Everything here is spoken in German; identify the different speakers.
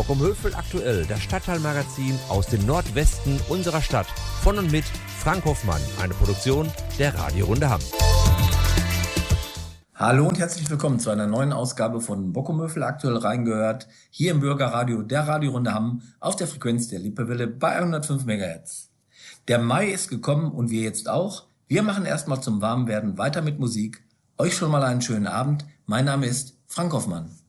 Speaker 1: Bockumhövel aktuell, das Stadtteilmagazin aus dem Nordwesten unserer Stadt. Von und mit Frank Hoffmann, eine Produktion der Radiorunde Hamm.
Speaker 2: Hallo und herzlich willkommen zu einer neuen Ausgabe von Bockumhövel aktuell reingehört, hier im Bürgerradio der Radiorunde Hamm auf der Frequenz der Lippewelle bei 105 MHz. Der Mai ist gekommen und wir jetzt auch. Wir machen erstmal zum Warmwerden weiter mit Musik. Euch schon mal einen schönen Abend. Mein Name ist Frank Hoffmann.